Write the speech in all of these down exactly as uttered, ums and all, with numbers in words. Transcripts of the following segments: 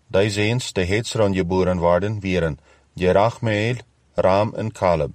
Die zeens die Hezron geboren waren, waren Jerachmeel, Ram en Caleb.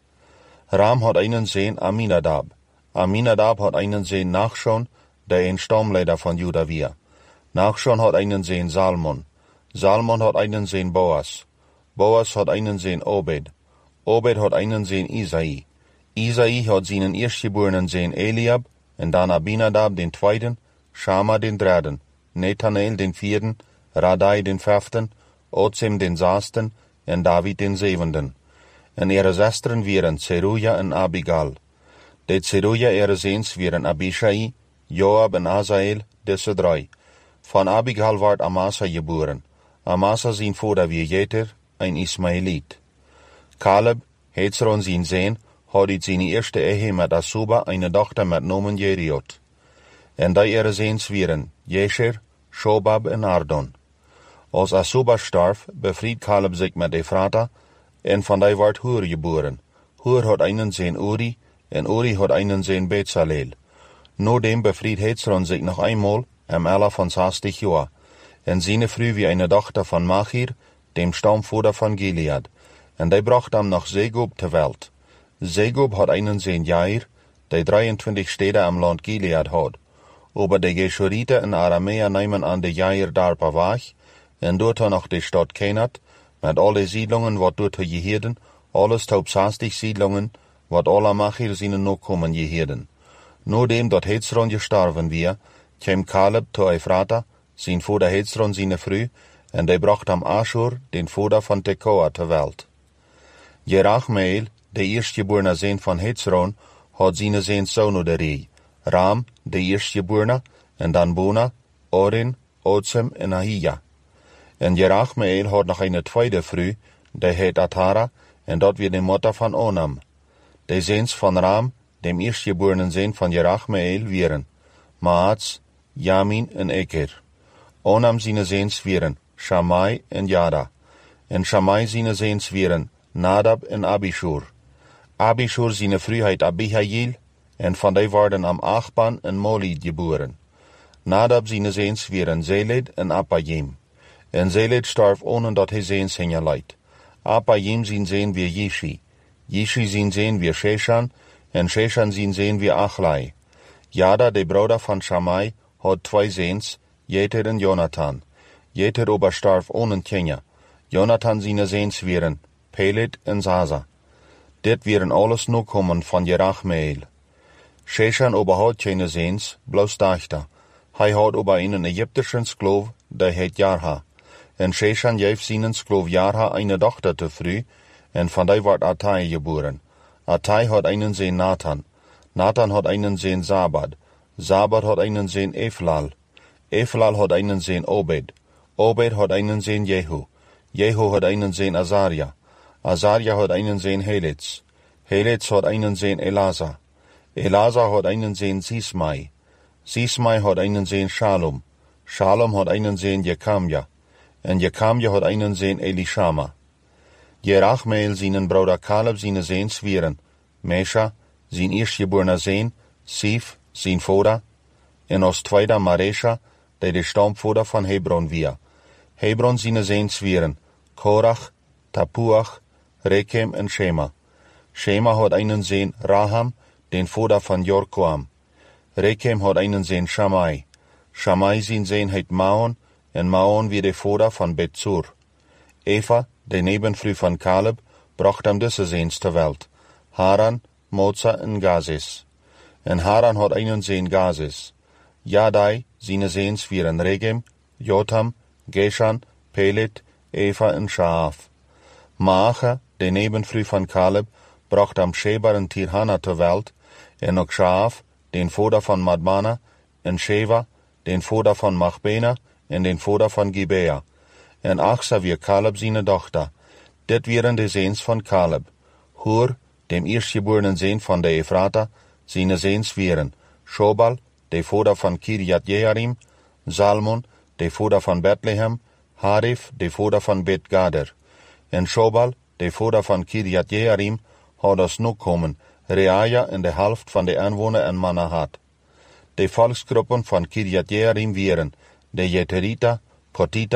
Ram had einen zoon Aminadab. Aminadab had einen zoon Nachshon, der een stamleider van Juda was. Nachshon had einen zoon Salmon. Salmon had einen zoon Boas. Boas had einen zoon Obed. Obed had einen zoon Isai. Isai had zijn eerstgeborenen zoon Eliab, en dan Abinadab den tweeden, Shama den derden, Nethaneel den vierden, Radai den vijfden, Otsem den zesden, en David den zevenden. En ihre zesteren waren Zeruja en Abigail. De Zeruja ihre zoons waren Abishai, Joab en Azael, deze drie. Van Abigail werd Amasa geboren. Amasa zijn vader was Jeter, een Ismaëliet. Caleb, Hezron zijn zoon, had uit zijn eerste ehe met Asuba een dochter met nomen Jeriot. En die ihre zoons waren Jesher, Shobab en Ardon. Als Asuba starf, bevried Caleb zich met Ephrata, en van die werd Hur geboren. Hur had einen zoon Uri, en Uri had einen zoon Bezaleel. Noordem bevried Hezron zich nog eenmaal, am ella van zestig jaar, en zijn vrouw wie een dochter van Machir, dem stamvader van Gilead, en die bracht hem nog Segub ter welt. Segub had einen zoon Jair, die drieëntwintig steden am land Gilead had. Aber de Geshurite en Arameer nemen aan de Jair darpa weg, en doet er nog de stad Kenat, met alle siedlungen wat doet er geheerden, alles top zestig siedlungen, wat alle Machir zijn nakomen geheerden. Noordem dat Hezron gestorven weer, kwam Caleb te Ephrata, zijn vader Hezron zijn vrouw, en die bracht hem Ashur, den vader van Tekoa, ter welt. Jerachmeel, de eerstgeborene zoon van Hezron, had zijn zoon zonen drie. Ram, de eerstgeborene, en dan Bona, Oren, Otsem en Ahija. En Jerachmeel had nog een tweede vrouw, die heet Atara, en dat weer de moeder van Onam. De zoons van Ram, dem eerstgeborene zoon van Jerachmeel, waren Maats, Yamin en Eker. Onam zijn zoons waren Shammai en Jada. En Shammai zijn zoons waren Nadab en Abishur. Abishur zijn vrouw heet Abihail, en van die werden am Achban en Molid geboren. Nadab zijn zoons waren Zeled en Apayim. En Zeled starf onen dat hij zoons hingen leidt. Apayim zijn zoon weer Yishi. Yishi zijn zoon weer Sheshan, en Sheshan zijn zoon weer Achlai. Jada, de broeder van Shammai, had twee zoons, Jeter en Jonathan. Jeter ober starf onen kinderen. Jonathan zijn zoons waren Pelet en Zaza. Dit waren alles nakomen van Jerachmeel. Sheshan ober had geen zoons, bloos dochter. Hij had ober een Egyptische skloof, die heet Jarha. En Sheshan geef zijn skloof Jarha een dochter te vrouw, en van die werd Attai geboren. Attai had einen zoon Nathan. Nathan had einen zoon Zabad. Zabad had einen zoon Eflal. Eflal had einen zoon Obed. Obed had einen zoon Jehu. Jehu had einen zoon Azaria. Azaria had einen zoon Helitz. Helitz had einen zoon Elazar. Elazar had einen zoon Sismai. Sismai had einen zoon Shalom. Shalom had einen zoon Jekamja. En Jekamja had einen zoon Elishama. Jerachmeel zijn broeder Caleb zijn zoons waren Mesha, zijn eerstgeborene zoon, Sif, zijn vader, en als tweede Maresha, die de stamvader van Hebron was. Hebron zijn zoons waren Korach, Tapuach, Rekem en Shema. Shema had einen zoon Raham, den vader van Jorkoam. Rekem had einen zoon Shammai. Shammai zijn zoon heet Maon, en Maon wie de vader van Betsur. Eva, de nebenvrouw van Caleb, bracht hem deze zoons ter welt. Haran, Moza en Gazis. En Haran had einen zoon Gazis. Jadai, zijn zoons waren Regem, Jotam, Geshan, Pelet, Eva en Shaaf. Maacha, de nebenvrouw van Caleb, bracht hem Sheba en Tirhana ter welt, en ook Shaaf, den vader van Madmana, en Sheva, den vader van Machbena, en den vader van Gibea. En Achsa weer Caleb zijn dochter. Dit waren de zoons van Caleb. Hur, dem eerstgeborene zoon van de Ephrata, zijn zoons waren Shobal, de vader van Kirjat Jearim, Salmon, de vader van Bethlehem, Harif, de vader van Bet-Gader. En Shobal, de vader van Kirjat Jearim, had als nakomen Reaja en de helft van de aanwoner en Manahat. De volksgroepen van Kirjat Jearim waren de Jeterita, Potita,